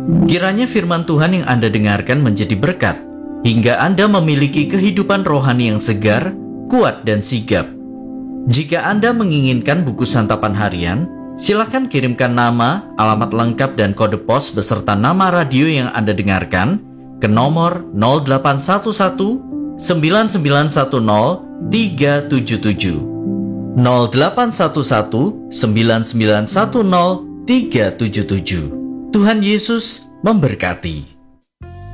Kiranya firman Tuhan yang Anda dengarkan menjadi berkat, hingga Anda memiliki kehidupan rohani yang segar, kuat, dan sigap. Jika Anda menginginkan buku santapan harian, silakan kirimkan nama, alamat lengkap, dan kode pos beserta nama radio yang Anda dengarkan ke nomor 0811 9910 377. 0811 9910 377. Tuhan Yesus memberkati.